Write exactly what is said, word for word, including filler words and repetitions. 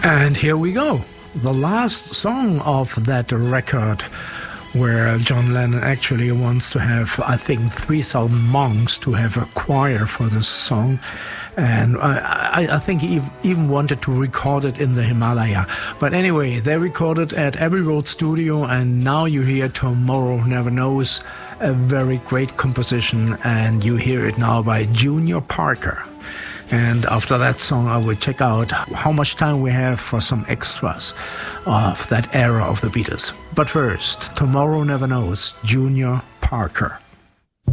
And here we go. The last song of that record, where John Lennon actually wants to have, I think, three thousand monks to have a choir for this song. And I, I, I think he even wanted to record it in the Himalaya. But anyway, they recorded at Abbey Road Studio, and now you hear Tomorrow Never Knows, a very great composition, and you hear it now by Junior Parker. And after that song, I will check out how much time we have for some extras of that era of the Beatles. But first, Tomorrow Never Knows, Junior Parker.